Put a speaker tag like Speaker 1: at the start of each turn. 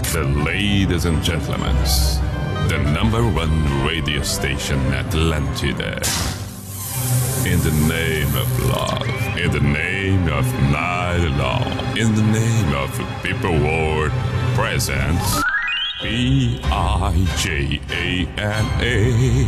Speaker 1: The ladies and gentlemen, the #1 radio station Atlantida. In the name of love, in the name of night long, in the name of people world presents PIJANA.